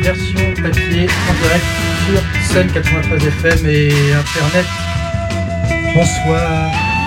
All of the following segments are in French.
version papier en direct sur Sun 93 FM et Internet. Bonsoir.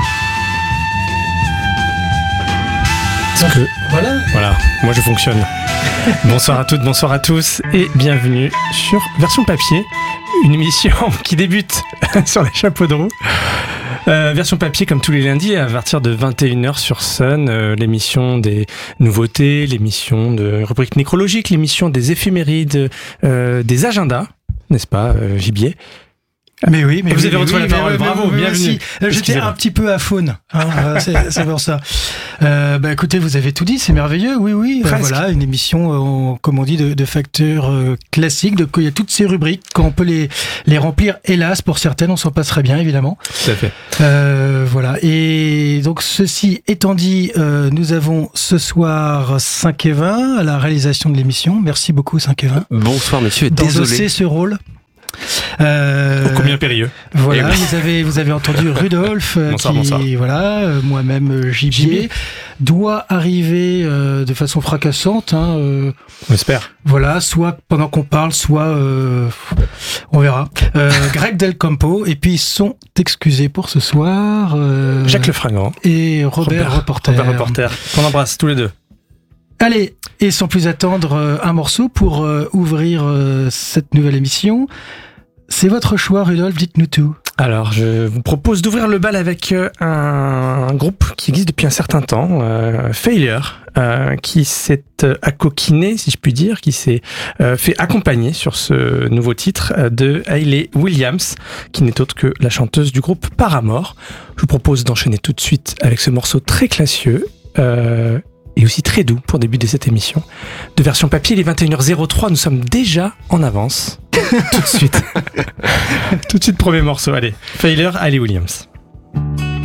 Voilà, moi je fonctionne. Bonsoir à toutes, bonsoir à tous et bienvenue sur Version Papier, une émission qui débute sur les chapeaux de roue. Version papier comme tous les lundis à partir de 21h sur Sun, l'émission des nouveautés, l'émission de rubrique nécrologique, l'émission des éphémérides, des agendas, n'est-ce pas, Gibier? Mais oui, mais vous avez retrouvé la parole, bravo, bienvenue. J'étais un petit peu à faune, c'est pour ça. Écoutez, vous avez tout dit, c'est merveilleux, oui. Voilà, une émission, comme on dit, de facteurs classiques. Il y a toutes ces rubriques, quand on peut les remplir, hélas, pour certaines, on s'en passerait bien, évidemment. Tout à fait. Voilà, et donc ceci étant dit, nous avons ce soir 5 et 20 à la réalisation de l'émission. Merci beaucoup 5 et 20. Bonsoir messieurs, désolé. D'endosser ce rôle. Combien périlleux. Voilà, vous avez entendu Rudolf bonsoir. Voilà, moi-même Gibier doit arriver de façon fracassante. On espère. Voilà, soit pendant qu'on parle, soit on verra. Greg Del Campo, et puis ils sont excusés pour ce soir. Jacques Lefragant et Robert Reporter. Qu'on embrasse tous les deux. Allez, et sans plus attendre, un morceau pour ouvrir cette nouvelle émission. C'est votre choix, Rudolf, dites-nous tout. Alors, je vous propose d'ouvrir le bal avec un groupe qui existe depuis un certain temps, Failure, qui s'est accoquiné, si je puis dire, qui s'est fait accompagner sur ce nouveau titre de Hayley Williams, qui n'est autre que la chanteuse du groupe Paramore. Je vous propose d'enchaîner tout de suite avec ce morceau très classieux, et aussi très doux pour débuter cette émission. De Version Papier, il est 21h03, nous sommes déjà en avance. Tout de suite. Tout de suite, premier morceau, allez. Failure, Hayley Williams.